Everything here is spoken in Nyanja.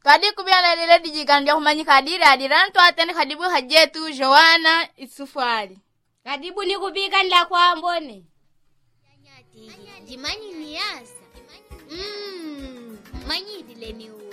Kadi kubia lele dijigandia kumanyika adirantu atende kadibu hajetu Joana Isufali. Kadibu ni kubika nila kwa ambone. Jimani ni asa. Manyi dile ni